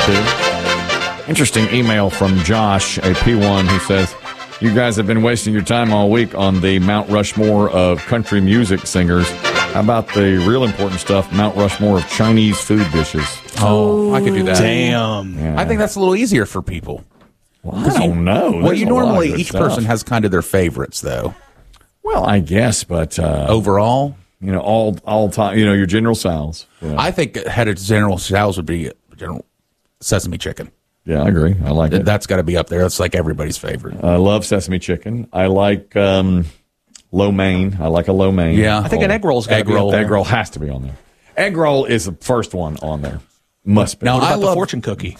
too. Interesting email from Josh, a P1, who says, you guys have been wasting your time all week on the Mount Rushmore of country music singers. How about the real important stuff, Mount Rushmore of Chinese food dishes? Oh, I could do that. Damn. Yeah. I think that's a little easier for people. Well, I don't know. Well, There's you a lot of normally, good each stuff. person has kind of their favorites, though. Well, I guess, but Overall, you know, all time, you know, your General Tso's. Yeah, I think head of General Tso's would be General Sesame Chicken. yeah, I agree. I like it. That's got to be up there. That's like everybody's favorite. I love sesame chicken. I like lo mein. I like a lo mein. Yeah. I think an egg roll's got to be up there. Egg roll has to be on there. Egg roll is the first one on there. Must be. Now, What I about the love fortune cookie?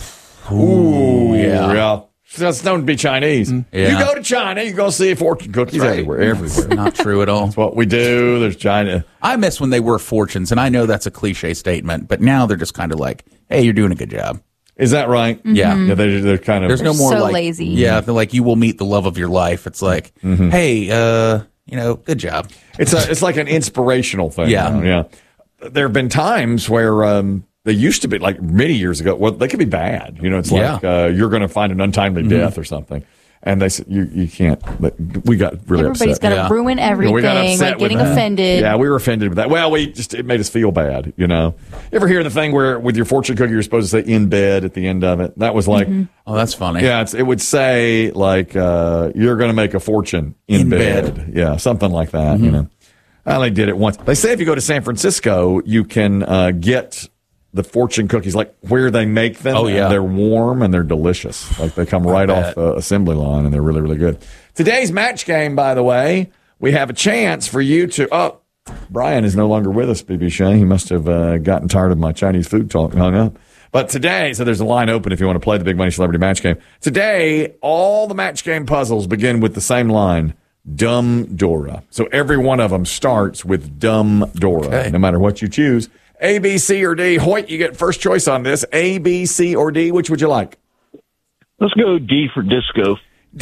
Ooh, yeah. That's known to be Chinese. Yeah. You go to China, you're going to see fortune cookies everywhere. Not true at all. That's what we do. There's China. I miss when they were fortunes, and I know that's a cliche statement, but now they're just kind of like, hey, you're doing a good job. Is that right? Yeah. Yeah, they're kind of. There's no more so like lazy. Yeah, they're like you will meet the love of your life. It's like, hey, you know, good job. It's like an inspirational thing. Yeah. Yeah. There have been times where they used to be, like many years ago, well, they could be bad. You know, it's like you're going to find an untimely death or something. And they said, you can't. We got really Everybody's upset. got to ruin You know, everything, we got upset like getting with that. offended. Yeah, we were offended with that. Well, it made us feel bad, you know. You ever hear the thing where with your fortune cookie you're supposed to say in bed at the end of it? That was like, Oh, that's funny. yeah, it would say like you're going to make a fortune in bed. Yeah, something like that, you know. I only did it once. They say if you go to San Francisco, you can get the fortune cookies, like where they make them. Oh, yeah. And they're warm and they're delicious. Like they come right off the assembly line and they're really, really good. Today's match game, by the way, we have a chance for you to. Oh, Brian is no longer with us, BB Shea. He must have gotten tired of my Chinese food talk and hung up. But today, so there's a line open if you want to play the Big Money Celebrity Match Game. Today, all the match game puzzles begin with the same line, Dumb Dora. So every one of them starts with Dumb Dora, Okay. no matter what you choose. A, B, C, or D. Hoyt, you get first choice on this. A, B, C, or D. Which would you like? Let's go D for disco.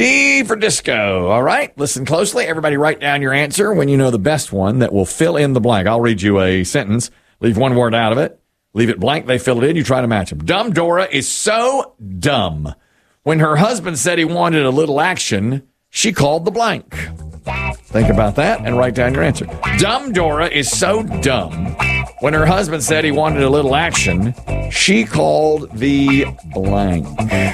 D for disco. All right. Listen closely. Everybody write down your answer when you know the best one that will fill in the blank. I'll read you a sentence. Leave one word out of it. Leave it blank. They fill it in. You try to match them. Dumb Dora is so dumb. When her husband said he wanted a little action, she called the blank. Think about that and write down your answer. Dumb Dora is so dumb. When her husband said he wanted a little action, she called the blank.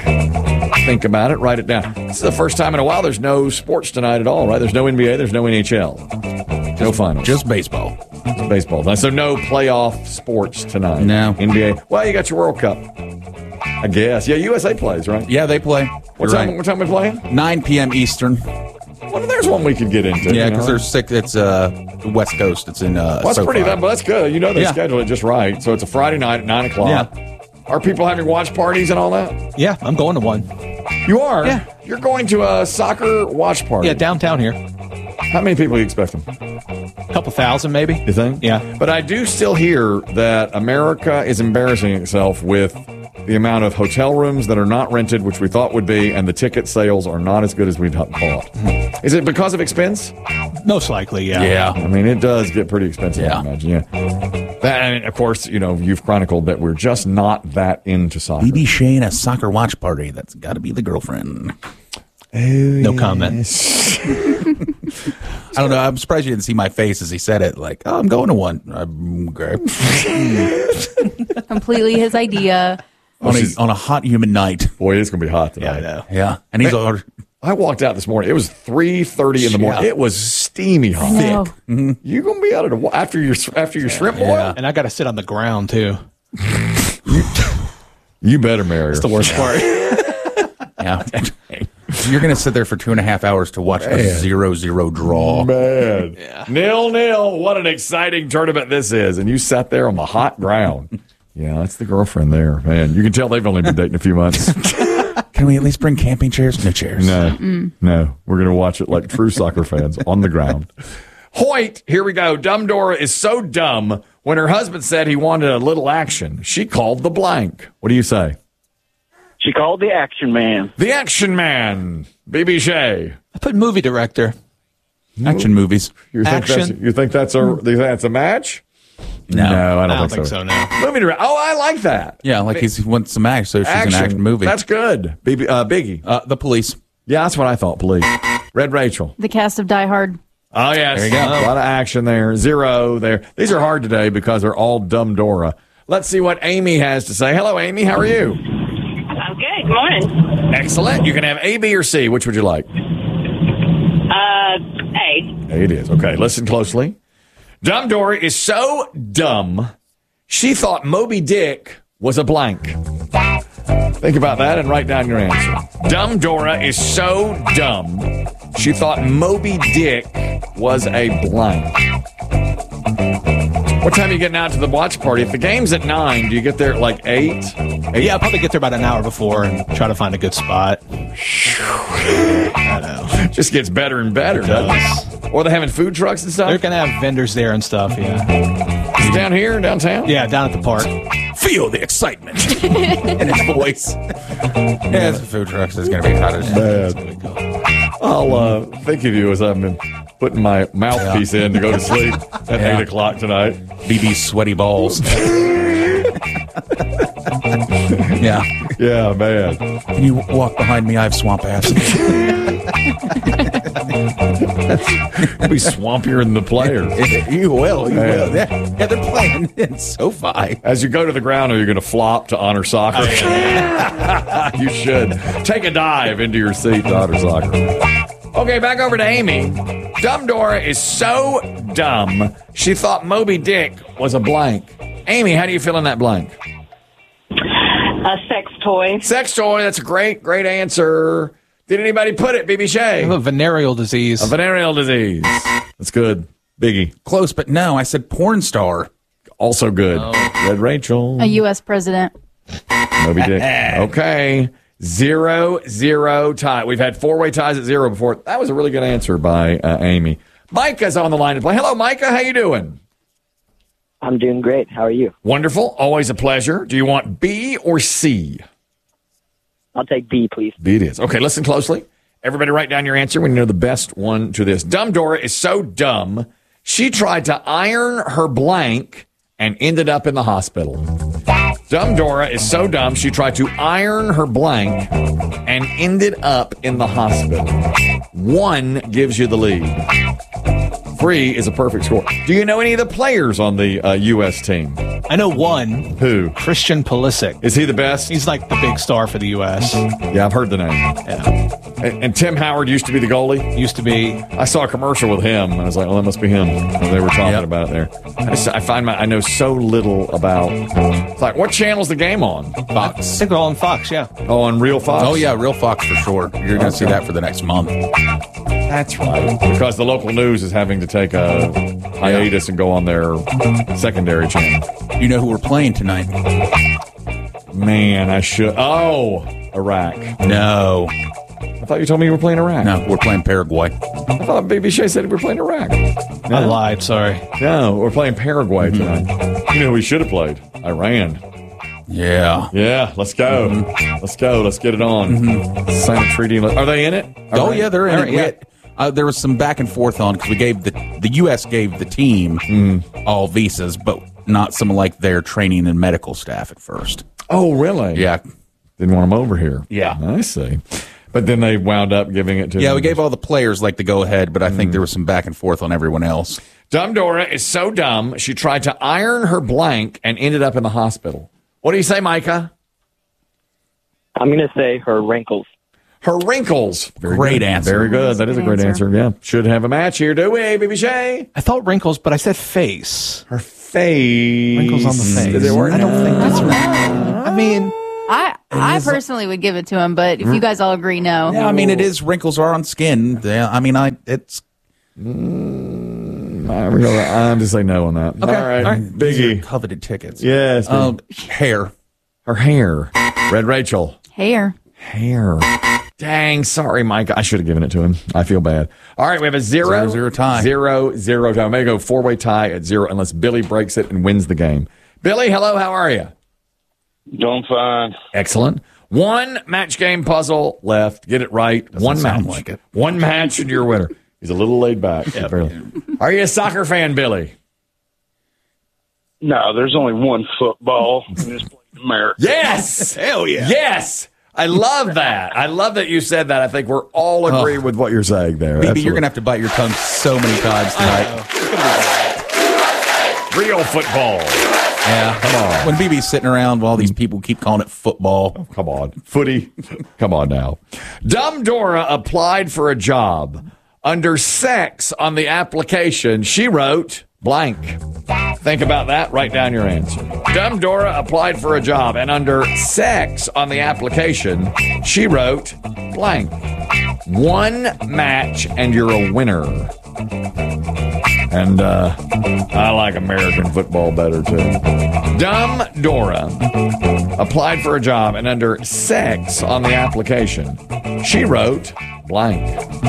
Think about it. Write it down. This is the first time in a while there's no sports tonight at all, right? There's no NBA. There's no NHL. No finals. Just baseball. It's baseball. So no playoff sports tonight. No. NBA. Well, you got your World Cup, I guess. Yeah, USA plays, right? Yeah, they play. What You're time? right. What time we playing? 9 p.m. Eastern. Well, there's one we could get into. Yeah, you because know? there's six. It's the West Coast. It's in. Well, that's SoFi. pretty. But that's good. You know they Yeah. schedule it just right. So it's a Friday night at 9 o'clock. Yeah. Are people having watch parties and all that? Yeah, I'm going to one. You are. Yeah. You're going to a soccer watch party. Yeah, downtown here. How many people do you expect them? A couple thousand, maybe. You think? Yeah. But I do still hear that America is embarrassing itself with the amount of hotel rooms that are not rented, which we thought would be, and the ticket sales are not as good as we thought. Is it because of expense? Most likely, yeah. Yeah. I mean, it does get pretty expensive, Yeah. I imagine. Yeah. That, and of course, you know, you've chronicled that we're just not that into soccer. BB Shane a soccer watch party. That's got to be the girlfriend. No comment. I don't know. I'm surprised you didn't see my face as he said it. Like, oh, I'm going to one. Okay. Completely his idea. on a hot, humid night. Boy, it's going to be hot tonight. Yeah, I know. Yeah. And he's all. I walked out this morning. It was 3:30 in the morning. Yeah. It was steamy hot. No. You gonna be out of the after your shrimp boil? Yeah. And I got to sit on the ground, too. You better marry her. That's the worst part. Yeah. You're going to sit there for 2.5 hours to watch a 0-0 draw. Man, 0-0. What an exciting tournament this is! And you sat there on the hot ground. Yeah, that's the girlfriend there, man. You can tell they've only been dating a few months. Can we at least bring camping chairs? No chairs. No, we're gonna watch it like true soccer fans on the ground. Hoyt, here we go. Dumb Dora is so dumb. When her husband said he wanted a little action, she called the blank. What do you say? She called the Action Man. The Action Man, BB Shea. I put movie director. Action movies. You think Action. that's a match? No, I I don't, don't think so. No. Movie director. Oh, I like that. Yeah, like he wants some action, so she's an action movie. That's good. Biggie. The Police. Yeah, that's what I thought. Police. Red Rachel. The cast of Die Hard. Oh, yes. There you go. A lot of action there. 0 there. These are hard today because they're all Dumb Dora. Let's see what Amy has to say. Hello, Amy. How are you? I'm good. Good morning. Excellent. You can have A, B, or C. Which would you like? A. A it is. Okay, listen closely. Dumb Dora is so dumb, she thought Moby Dick was a blank. Think about that and write down your answer. Dumb Dora is so dumb, she thought Moby Dick was a blank. What time are you getting out to the watch party? If the game's at 9, do you get there at like 8? Yeah, I'll probably get there about an hour before and try to find a good spot. I know. Just gets better and better, doesn't it? Or they're having food trucks and They're stuff? going to have vendors there and stuff, yeah. Is it down here, downtown? Yeah, down at the park. Feel the excitement in his voice. Yeah, the food trucks is going to be hot as I'll think of you as I've been putting my mouthpiece in to go to sleep at 8 o'clock tonight. BB's sweaty balls. Yeah. Yeah, man. Can you walk behind me? I have swamp ass. It'll be swampier than the players. You will. You Man. will. Yeah, they're playing in SoFi. As you go to the ground, are you going to flop to honor soccer? You should. Take a dive into your seat to honor soccer. Okay, back over to Amy. Dumb Dora is so dumb, she thought Moby Dick was a blank. Amy, how do you fill in that blank? A sex toy. Sex toy. That's a great answer. Did anybody put it, BB I Shay? have a venereal disease. A venereal disease. That's good. Biggie. Close, but no, I said porn star. Also good. Red Rachel. A U.S. president. Moby Dick. Okay. 0-0 tie. We've had 4-way ties at 0 before. That was a really good answer by Amy. Micah's on the line to play. Hello, Micah. How you doing? I'm doing great. How are you? Wonderful. Always a pleasure. Do you want B or C? I'll take B, please. B it is. Okay, listen closely. Everybody write down your answer when you know the best one to this. Dumb Dora is so dumb, she tried to iron her blank and ended up in the hospital. Dumb Dora is so dumb, she tried to iron her blank and ended up in the hospital. 1 gives you the lead. 3 is a perfect score. Do you know any of the players on the U.S. team? I know one. Who? Christian Pulisic. Is he the best? He's like the big star for the U.S. Yeah, I've heard the name. Yeah. And Tim Howard used to be the goalie? Used to be. I saw a commercial with him, and I was like, well, that must be him. And they were talking about it there. I find I know so little about. It's like, what channel's the game on? I think they're all on Fox, yeah. Oh, on Real Fox? Oh, yeah, Real Fox for sure. You're going to see that for the next month. That's right. Because the local news is having to take a hiatus and go on their secondary channel. You know who we're playing tonight? Man, I should. Oh, Iraq. No. I thought you told me you were playing Iraq. No, we're playing Paraguay. I thought Baby Shay said we were playing Iraq. I lied, sorry. No, we're playing Paraguay tonight. You know who we should have played? Iran. Yeah. Yeah, let's go. Let's go. Let's get it on. Sign a treaty. Are they in it? Oh, yeah, they're in All it. right, Yeah. There was some back and forth on because we gave the U.S. gave the team all visas, but not some like their training and medical staff at first. Oh, really? Yeah. Didn't want them over here. Yeah. I see. But then they wound up giving it to Yeah, them. we gave all the players like the go ahead, but I think there was some back and forth on everyone else. Dumb Dora is so dumb, she tried to iron her blank and ended up in the hospital. What do you say, Micah? I'm going to say her wrinkles. Her wrinkles. Very Great good. answer. Very good. That is a great answer. Yeah. Should have a match here, do we, Baby Shay? I thought wrinkles, but I said face. Her face. Wrinkles on the face. Did it work? I don't think that's right. I mean, I personally would give it to him, but if you guys all agree, no. Yeah, I mean, it is wrinkles are on skin. Yeah, I mean, it's I'm just say no on that. okay. All right. These are Biggie. coveted tickets. Yes. Hair. Her hair. Red Rachel. Hair. Hair. Dang, sorry, Mike. I should have given it to him. I feel bad. All right, we have a 0-0 tie. 0-0 tie. I may go 4-way tie at 0 unless Billy breaks it and wins the game. Billy, hello. How are you? Doing fine. Excellent. 1 match game puzzle left. Get it right. One match. sound like it. 1 match and you're a winner. He's a little laid back. Apparently. Are you a soccer fan, Billy? No, there's only one football, and it's played in America. Yes! Hell yeah. Yes! I love that. I love that you said that. I think we're all agreeing with what you're saying there. BB, you're going to have to bite your tongue so many times tonight. Real football. Yeah, come on. When BB's sitting around while these people keep calling it football. Come on. Footy. Come on now. Dumb Dora applied for a job. Under sex on the application, she wrote blank. Think about that. Write down your answer. Dumb Dora applied for a job, and under sex on the application, she wrote blank. One match, and you're a winner. And I like American football better, too. Dumb Dora applied for a job, and under sex on the application, she wrote blank.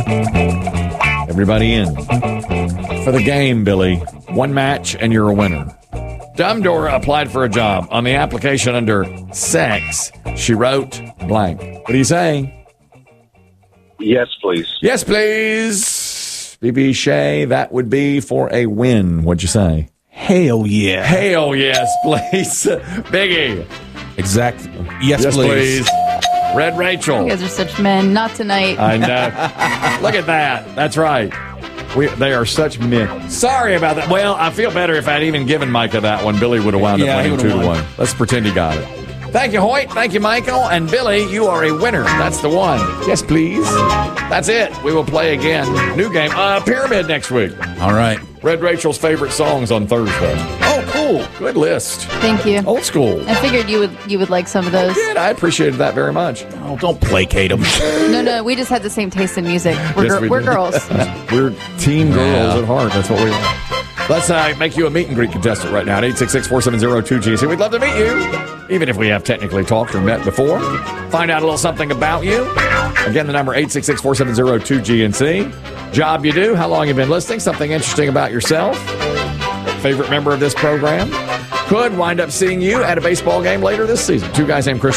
Everybody in for the game, Billy. One match, and you're a winner. Dumb Dora applied for a job. On the application under sex, she wrote blank. What do you say? Yes, please. Yes, please. BB Shea, that would be for a win. What'd you say? Hell yeah. Hell yes, please. Biggie. Exactly. Yes, please. Red Rachel. You guys are such men. Not tonight. I know. Look at that. That's right. They are such men. Sorry about that. Well, I feel better if I'd even given Micah that one. Billy would have wound up winning 2-1. Let's pretend he got it. Thank you, Hoyt. Thank you, Michael. And Billy, you are a winner. That's the one. Yes, please. That's it. We will play again. New game. Pyramid next week. All right. Red Rachel's favorite songs on Thursday. Oh, cool. Good list. Thank you. Old school. I figured you would like some of those. Good. I appreciated that very much. Oh, don't placate them. No, we just had the same taste in music. We're Yes, we did. girls. We're teen girls at heart. That's what we are. Let's make you a meet and greet contestant right now at 866-470-2GC. We'd love to meet you, even if we have technically talked or met before. Find out a little something about you. Again, the number 866-470-2GNC. Job you do, how long you've been listening, something interesting about yourself. Favorite member of this program. Could wind up seeing you at a baseball game later this season. Two guys named Chris.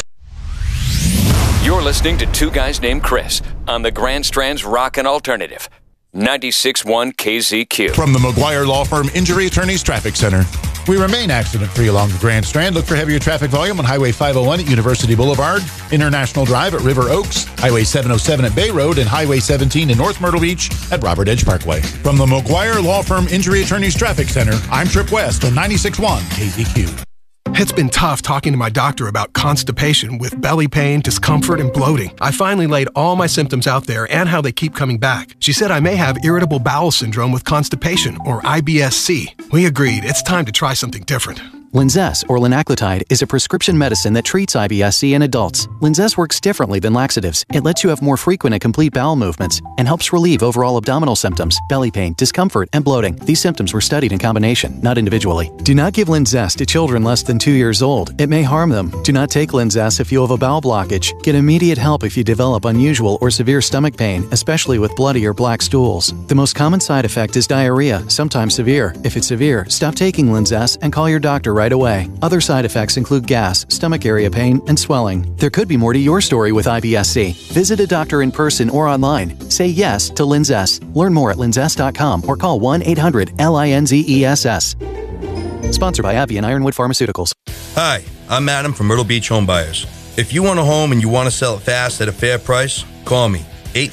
You're listening to Two Guys Named Chris on the Grand Strand's Rockin' Alternative. 96.1 KZQ. From the McGuire Law Firm Injury Attorneys Traffic Center. We remain accident-free along the Grand Strand. Look for heavier traffic volume on Highway 501 at University Boulevard, International Drive at River Oaks, Highway 707 at Bay Road, and Highway 17 in North Myrtle Beach at Robert Edge Parkway. From the McGuire Law Firm Injury Attorneys Traffic Center, I'm Trip West on 96.1 KZQ. It's been tough talking to my doctor about constipation with belly pain, discomfort, and bloating. I finally laid all my symptoms out there and how they keep coming back. She said I may have irritable bowel syndrome with constipation, or IBS-C. We agreed it's time to try something different. Linzess, or linaclotide, is a prescription medicine that treats IBS-C in adults. Linzess works differently than laxatives. It lets you have more frequent and complete bowel movements and helps relieve overall abdominal symptoms, belly pain, discomfort, and bloating. These symptoms were studied in combination, not individually. Do not give Linzess to children less than 2 years old. It may harm them. Do not take Linzess if you have a bowel blockage. Get immediate help if you develop unusual or severe stomach pain, especially with bloody or black stools. The most common side effect is diarrhea, sometimes severe. If it's severe, stop taking Linzess and call your doctor right away. Other side effects include gas, stomach area pain, and swelling. There could be more to your story with IBS-C. Visit a doctor in person or online. Say yes to Linzess. Learn more at linzess.com or call 1-800-LINZESS. Sponsored by Abbey and Ironwood Pharmaceuticals. Hi, I'm Adam from Myrtle Beach Home Buyers. If you want a home and you want to sell it fast at a fair price, call me.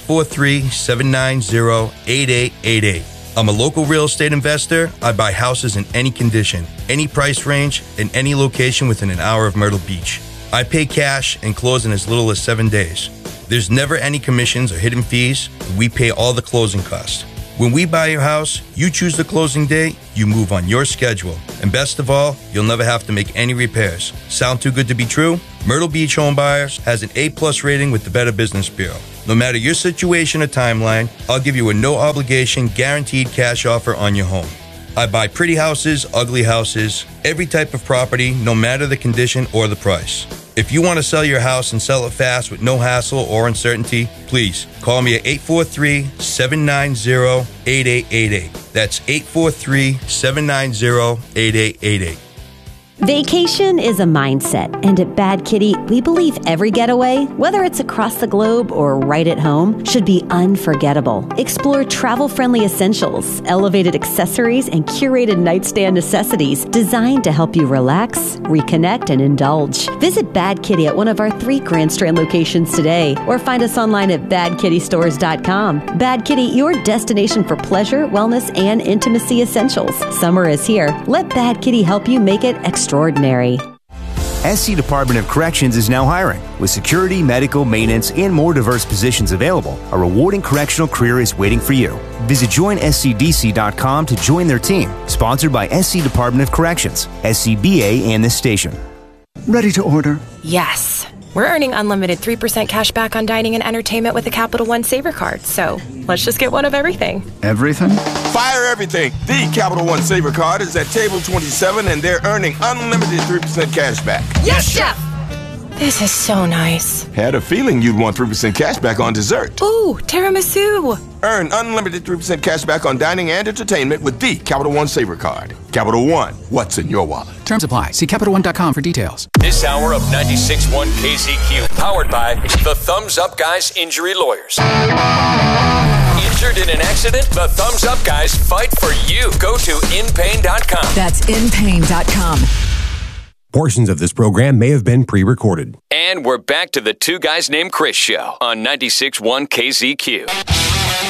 843-790-8888. I'm a local real estate investor. I buy houses in any condition, any price range, and any location within an hour of Myrtle Beach. I pay cash and close in as little as 7 days. There's never any commissions or hidden fees. We pay all the closing costs. When we buy your house, you choose the closing date, you move on your schedule. And best of all, you'll never have to make any repairs. Sound too good to be true? Myrtle Beach Home Buyers has an A+ rating with the Better Business Bureau. No matter your situation or timeline, I'll give you a no-obligation, guaranteed cash offer on your home. I buy pretty houses, ugly houses, every type of property, no matter the condition or the price. If you want to sell your house and sell it fast with no hassle or uncertainty, please call me at 843-790-8888. That's 843-790-8888. Vacation is a mindset, and at Bad Kitty, we believe every getaway, whether it's across the globe or right at home, should be unforgettable. Explore travel-friendly essentials, elevated accessories, and curated nightstand necessities designed to help you relax, reconnect, and indulge. Visit Bad Kitty at one of our 3 Grand Strand locations today, or find us online at badkittystores.com. Bad Kitty, your destination for pleasure, wellness, and intimacy essentials. Summer is here. Let Bad Kitty help you make it extraordinary. SC Department of Corrections is now hiring. With security, medical, maintenance, and more diverse positions available, a rewarding correctional career is waiting for you. Visit joinscdc.com to join their team. Sponsored by SC Department of Corrections, SCBA, and this station. Ready to order? Yes. We're earning unlimited 3% cash back on dining and entertainment with the Capital One Saver Card, so let's just get one of everything. Everything? Fire everything! The Capital One Saver Card is at table 27 and they're earning unlimited 3% cash back. Yes, Chef! This is so nice. Had a feeling you'd want 3% cash back on dessert. Ooh, tiramisu! Earn unlimited 3% cash back on dining and entertainment with the Capital One Saver Card. Capital One, what's in your wallet? Terms apply. See CapitalOne.com for details. This hour of 96.1 KZQ, powered by the Thumbs Up Guys Injury Lawyers. Injured in an accident? The Thumbs Up Guys fight for you. Go to inpain.com. That's inpain.com. Portions of this program may have been pre-recorded. And we're back to the Two Guys Named Chris show on 96.1 KZQ.